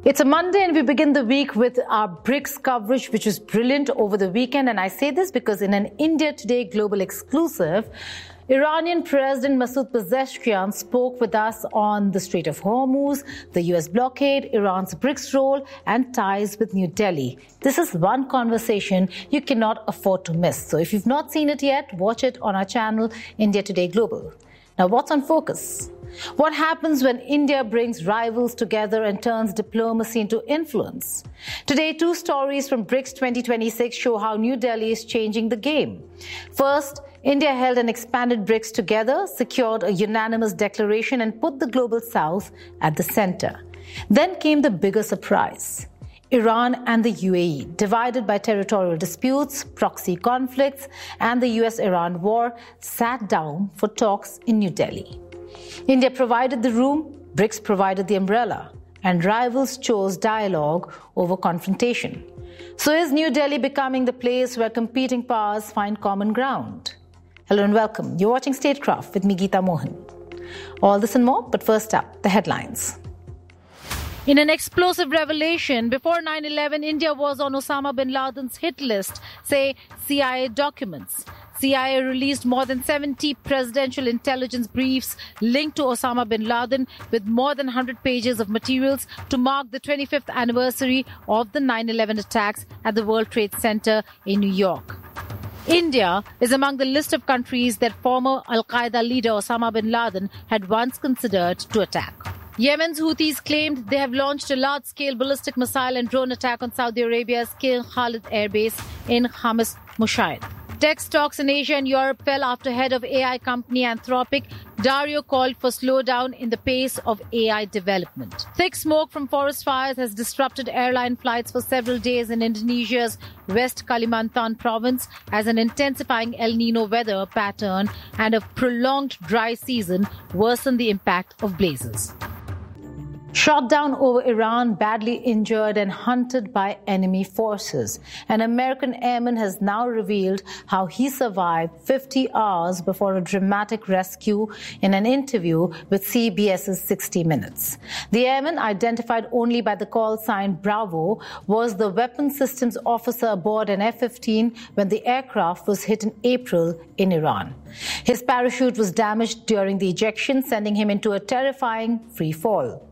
It's a Monday and we begin the week with our BRICS coverage, which was brilliant over the weekend. And I say this because in an India Today global exclusive, Iranian President Masoud Pezeshkian spoke with us on the Strait of Hormuz, the US blockade, Iran's BRICS role, and ties with New Delhi. This is one conversation you cannot afford to miss. So if you've not seen it yet, watch it on our channel, India Today Global. Now, what's on focus? What happens when India brings rivals together and turns diplomacy into influence? Today, two stories from BRICS 2026 show how New Delhi is changing the game. First, India held an expanded BRICS together, secured a unanimous declaration, and put the global south at the center. Then came the bigger surprise. Iran and the UAE, divided by territorial disputes, proxy conflicts, and the US-Iran war, sat down for talks in New Delhi. India provided the room, BRICS provided the umbrella, and rivals chose dialogue over confrontation. So is New Delhi becoming the place where competing powers find common ground? Hello and welcome. You're watching Statecraft with me, Geeta Mohan. All this and more, but first up, the headlines. In an explosive revelation, before 9/11, India was on Osama bin Laden's hit list, say CIA documents. CIA released more than 70 presidential intelligence briefs linked to Osama bin Laden with more than 100 pages of materials to mark the 25th anniversary of the 9/11 attacks at the World Trade Center in New York. India is among the list of countries that former Al-Qaeda leader Osama bin Laden had once considered to attack. Yemen's Houthis claimed they have launched a large-scale ballistic missile and drone attack on Saudi Arabia's King Khalid airbase in Hamas Mushaid. Tech stocks in Asia and Europe fell after head of AI company Anthropic, Dario, called for slowdown in the pace of AI development. Thick smoke from forest fires has disrupted airline flights for several days in Indonesia's West Kalimantan province as an intensifying El Nino weather pattern and a prolonged dry season worsen the impact of blazes. Shot down over Iran, badly injured and hunted by enemy forces. An American airman has now revealed how he survived 50 hours before a dramatic rescue in an interview with CBS's 60 Minutes. The airman, identified only by the call sign Bravo, was the weapons systems officer aboard an F-15 when the aircraft was hit in April in Iran. His parachute was damaged during the ejection, sending him into a terrifying free fall.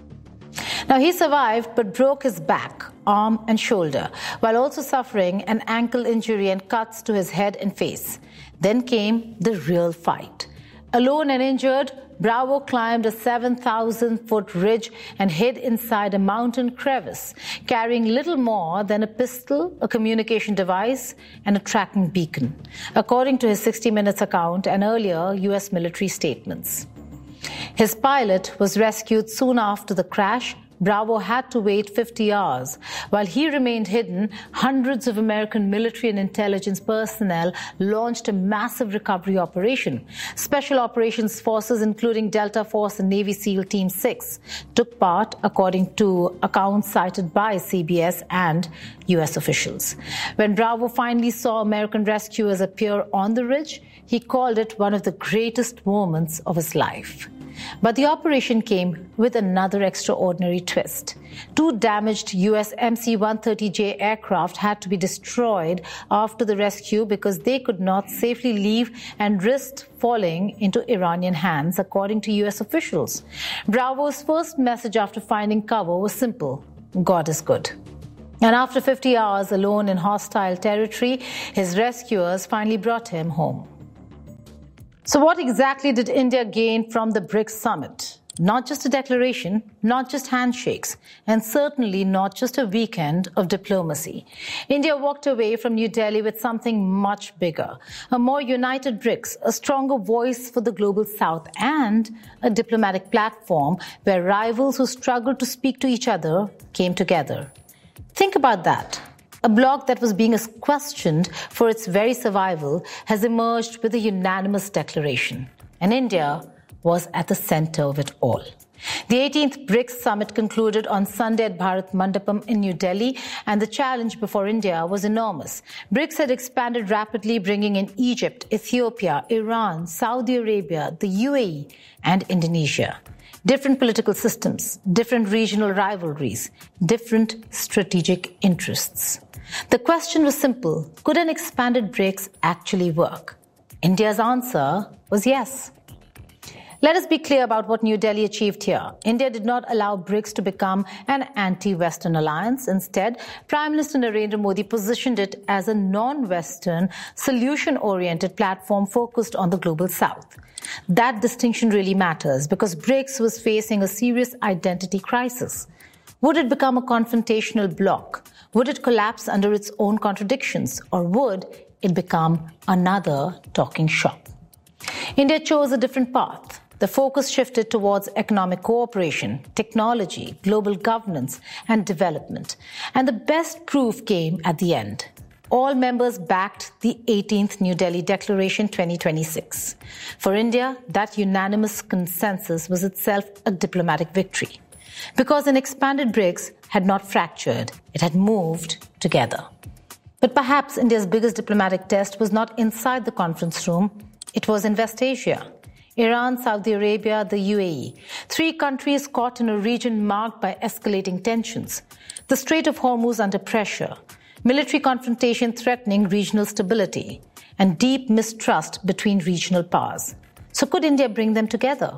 Now, he survived but broke his back, arm and shoulder, while also suffering an ankle injury and cuts to his head and face. Then came the real fight. Alone and injured, Bravo climbed a 7,000-foot ridge and hid inside a mountain crevice, carrying little more than a pistol, a communication device, and a tracking beacon, according to his 60 Minutes account and earlier U.S. military statements. His pilot was rescued soon after the crash. Bravo had to wait 50 hours. While he remained hidden, hundreds of American military and intelligence personnel launched a massive recovery operation. Special Operations Forces, including Delta Force and Navy SEAL Team 6, took part, according to accounts cited by CBS and U.S. officials. When Bravo finally saw American rescuers appear on the ridge, he called it one of the greatest moments of his life. But the operation came with another extraordinary twist. Two damaged US MC-130J aircraft had to be destroyed after the rescue because they could not safely leave and risked falling into Iranian hands, according to US officials. Bravo's first message after finding cover was simple: God is good. And after 50 hours alone in hostile territory, his rescuers finally brought him home. So what exactly did India gain from the BRICS summit? Not just a declaration, not just handshakes, and certainly not just a weekend of diplomacy. India walked away from New Delhi with something much bigger: a more united BRICS, a stronger voice for the global south, and a diplomatic platform where rivals who struggled to speak to each other came together. Think about that. A bloc that was being questioned for its very survival has emerged with a unanimous declaration, and India was at the center of it all. The 18th BRICS summit concluded on Sunday at Bharat Mandapam in New Delhi, and the challenge before India was enormous. BRICS had expanded rapidly, bringing in Egypt, Ethiopia, Iran, Saudi Arabia, the UAE, and Indonesia. Different political systems, different regional rivalries, different strategic interests. The question was simple: could an expanded BRICS actually work? India's answer was yes. Let us be clear about what New Delhi achieved here. India did not allow BRICS to become an anti-Western alliance. Instead, Prime Minister Narendra Modi positioned it as a non-Western, solution-oriented platform focused on the global South. That distinction really matters because BRICS was facing a serious identity crisis. Would it become a confrontational bloc? Would it collapse under its own contradictions? Or would it become another talking shop? India chose a different path. The focus shifted towards economic cooperation, technology, global governance, and development. And the best proof came at the end. All members backed the 18th New Delhi Declaration 2026. For India, that unanimous consensus was itself a diplomatic victory. Because an expanded BRICS had not fractured, it had moved together. But perhaps India's biggest diplomatic test was not inside the conference room, it was in West Asia. Iran, Saudi Arabia, the UAE. 3 countries caught in a region marked by escalating tensions. The Strait of Hormuz under pressure, military confrontation threatening regional stability, and deep mistrust between regional powers. So could India bring them together?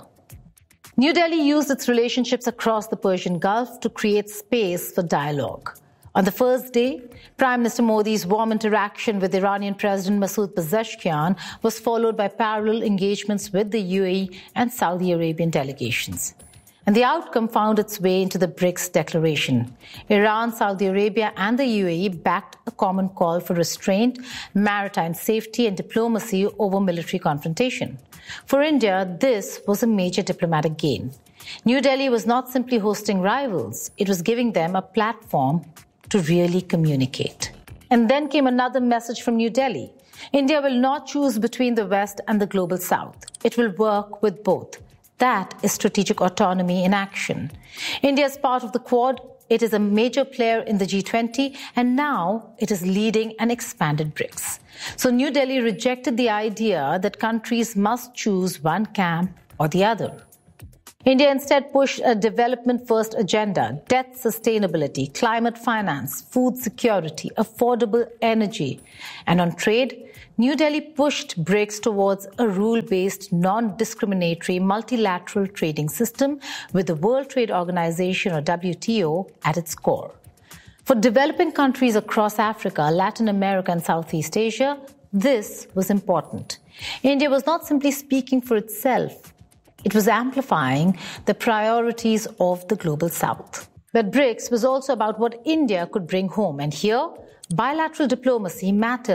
New Delhi used its relationships across the Persian Gulf to create space for dialogue. On the first day, Prime Minister Modi's warm interaction with Iranian President Masoud Pezeshkian was followed by parallel engagements with the UAE and Saudi Arabian delegations. And the outcome found its way into the BRICS declaration. Iran, Saudi Arabia, and the UAE backed a common call for restraint, maritime safety, and diplomacy over military confrontation. For India, this was a major diplomatic gain. New Delhi was not simply hosting rivals, it was giving them a platform to really communicate. And then came another message from New Delhi. India will not choose between the West and the global South. It will work with both. That is strategic autonomy in action. India is part of the Quad. It is a major player in the G20, and now it is leading an expanded BRICS. So New Delhi rejected the idea that countries must choose one camp or the other. India instead pushed a development-first agenda: debt sustainability, climate finance, food security, affordable energy. And on trade, New Delhi pushed BRICS towards a rule-based, non-discriminatory, multilateral trading system with the World Trade Organization, or WTO, at its core. For developing countries across Africa, Latin America, and Southeast Asia, this was important. India was not simply speaking for itself. It was amplifying the priorities of the global South. But BRICS was also about what India could bring home. And here, bilateral diplomacy mattered.